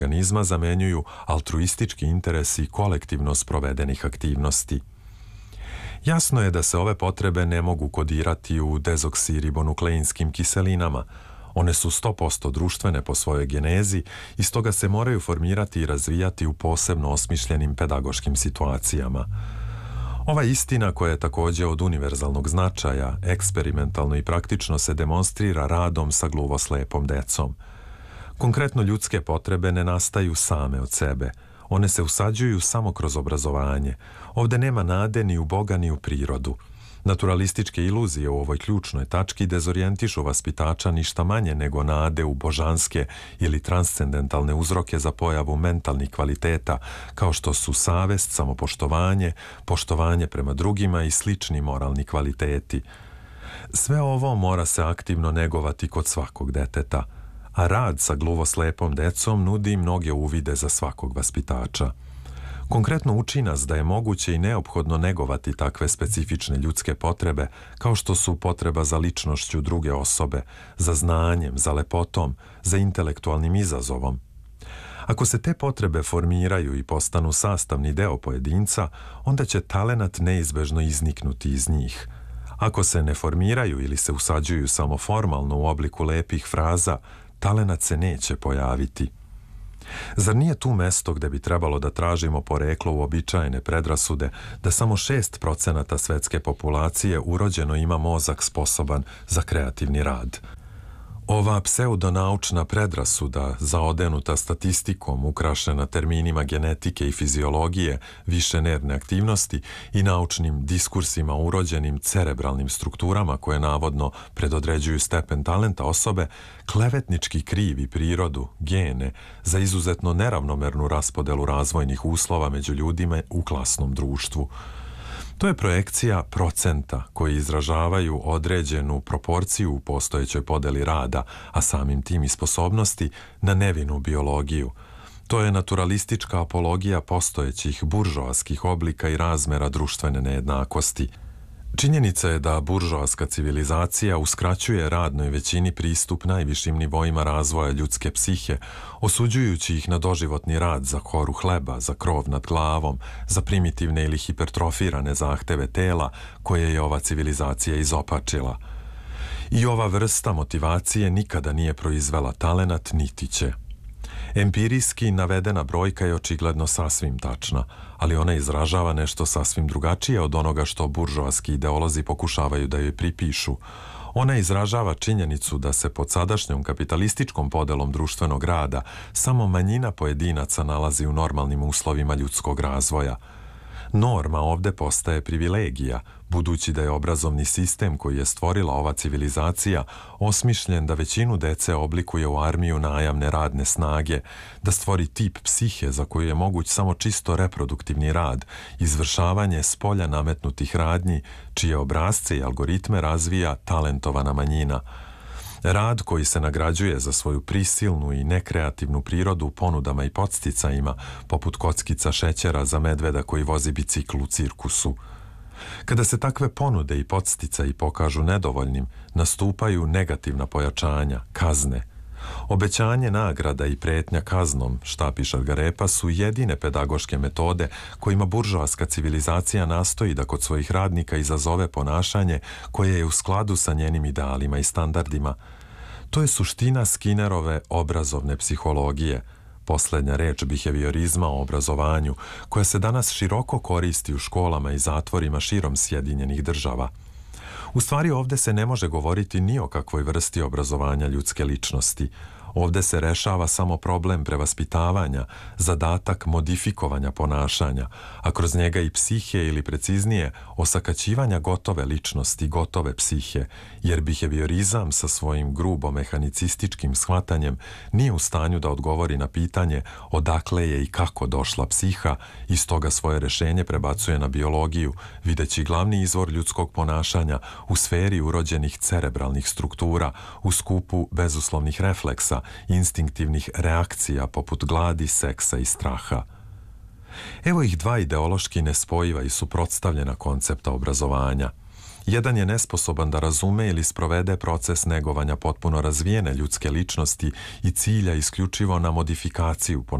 organizma zamenjuju altruistički interesi kolektivno sprovedenih aktivnosti. Jasno je da se ove potrebe ne mogu kodirati u dezoksiribonukleinskim kiselinama. One su 100% društvene po svojoj genezi i stoga se moraju formirati i razvijati u posebno osmišljenim pedagoškim situacijama. Ova istina, koja je također od univerzalnog značaja, eksperimentalno i praktično se demonstrira radom sa gluvoslepom decom. Konkretno, ljudske potrebe ne nastaju same od sebe. One se usađuju samo kroz obrazovanje. Ovde nema nade ni u Boga ni u prirodu. Naturalističke iluzije u ovoj ključnoj tački dezorijentišu vaspitača ništa manje nego nade u božanske ili transcendentalne uzroke za pojavu mentalnih kvaliteta, kao što su savest, samopoštovanje, poštovanje prema drugima i slični moralni kvaliteti. Sve ovo mora se aktivno negovati kod svakog deteta, a rad sa gluvoslepom decom nudi mnoge uvide za svakog vaspitača. Konkretno uči nas da je moguće i neophodno negovati takve specifične ljudske potrebe, kao što su potreba za ličnošću druge osobe, za znanjem, za lepotom, za intelektualnim izazovom. Ako se te potrebe formiraju i postanu sastavni deo pojedinca, onda će talenat neizbežno izniknuti iz njih. Ako se ne formiraju ili se usađuju samo formalno u obliku lepih fraza, talenat se neće pojaviti. Zar nije tu mesto gde bi trebalo da tražimo poreklo uobičajene predrasude da samo 6% svetske populacije urođeno ima mozak sposoban za kreativni rad? Ova pseudonaučna predrasuda, zaodenuta statistikom, ukrašena terminima genetike i fiziologije, više nervne aktivnosti i naučnim diskursima urođenim cerebralnim strukturama koje navodno predodređuju stepen talenta osobe, klevetnički krivi prirodu, gene, za izuzetno neravnomernu raspodelu razvojnih uslova među ljudima u klasnom društvu. To je projekcija procenta koji izražavaju određenu proporciju u postojećoj podeli rada, a samim tim i sposobnosti, na nevinu biologiju. To je naturalistička apologija postojećih buržoaskih oblika i razmera društvene nejednakosti. Činjenica je da buržoaska civilizacija uskraćuje radnoj većini pristup najvišim nivoima razvoja ljudske psihe, osuđujući ih na doživotni rad za koru hleba, za krov nad glavom, za primitivne ili hipertrofirane zahteve tela koje je ova civilizacija izopačila. I ova vrsta motivacije nikada nije proizvela talenat, niti će. Empirijski navedena brojka je očigledno sasvim tačna, ali ona izražava nešto sasvim drugačije od onoga što buržoaski ideolozi pokušavaju da joj pripišu. Ona izražava činjenicu da se pod sadašnjom kapitalističkom podelom društvenog rada samo manjina pojedinaca nalazi u normalnim uslovima ljudskog razvoja. Norma ovde postaje privilegija, budući da je obrazovni sistem koji je stvorila ova civilizacija osmišljen da većinu dece oblikuje u armiju najamne radne snage, da stvori tip psihe za koju je moguć samo čisto reproduktivni rad, izvršavanje spolja nametnutih radnji, čije obrazce i algoritme razvija talentovana manjina. Rad koji se nagrađuje za svoju prisilnu i nekreativnu prirodu ponudama i podsticajima, poput kockica šećera za medveda koji vozi bicikl u cirkusu. Kada se takve ponude i podsticaji pokažu nedovoljnim, nastupaju negativna pojačanja, kazne. Obećanje nagrada i pretnja kaznom, štapi Šargarepa, su jedine pedagoške metode kojima buržoaska civilizacija nastoji da kod svojih radnika izazove ponašanje koje je u skladu sa njenim idealima i standardima. To je suština Skinnerove obrazovne psihologije, poslednja reč biheviorizma o obrazovanju, koja se danas široko koristi u školama i zatvorima širom Sjedinjenih država. U stvari, ovde se ne može govoriti ni o kakvoj vrsti obrazovanja ljudske ličnosti. Ovde se rešava samo problem prevaspitavanja, zadatak modifikovanja ponašanja, a kroz njega i psihe ili preciznije osakaćivanja gotove ličnosti, gotove psihe, jer biheviorizam sa svojim grubo mehanicističkim shvatanjem nije u stanju da odgovori na pitanje odakle je i kako došla psiha i stoga svoje rešenje prebacuje na biologiju, videći glavni izvor ljudskog ponašanja u sferi urođenih cerebralnih struktura, u skupu bezuslovnih refleksa, instinktivnih reakcija poput gladi, seksa i straha. Evo ih dva ideološki nespojiva i suprotstavljena koncepta obrazovanja. Jedan je nesposoban da razume ili sprovede proces negovanja potpuno razvijene ljudske ličnosti i cilja isključivo na modifikaciju